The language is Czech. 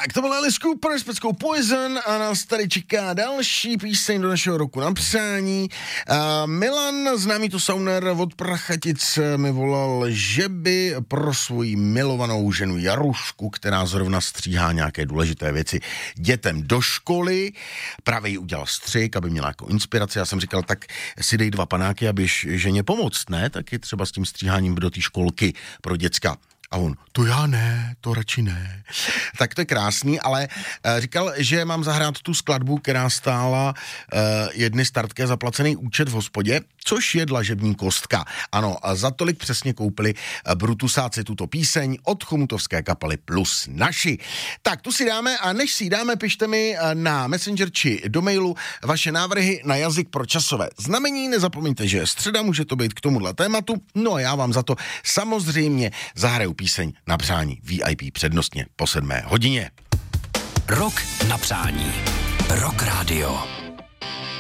Tak, to byl Alice Cooper s peckou Poison a nás tady čeká další píseň do našeho roku na přání. Milan, známý to sauner od Prachatic, mi volal, že by pro svoji milovanou ženu Jarušku, která zrovna stříhá nějaké důležité věci dětem do školy, právě jí udělal střih, aby měla jako inspiraci. Já jsem říkal, tak si dej 2 panáky, abyš ženě pomoct, ne? Taky třeba s tím stříháním do té školky pro děcka. A on, to já ne, to radši ne. Tak to je krásný, ale říkal, že mám zahrát tu skladbu, která stála jedny startké zaplacený účet v hospodě, což je dlažební kostka. Ano, a za tolik přesně koupili Brutusáci tuto píseň od chomutovské kapely Plus naši. Tak, tu si dáme a než si ji dáme, pište mi na Messenger či do mailu vaše návrhy na jazyk pro časové znamení. Nezapomeňte, že je středa, může to být k tomuhle tématu. No a já vám za to samozřejmě zahraju píseň na přání VIP přednostně po 7 hodině. Rok na přání. Rock Radio.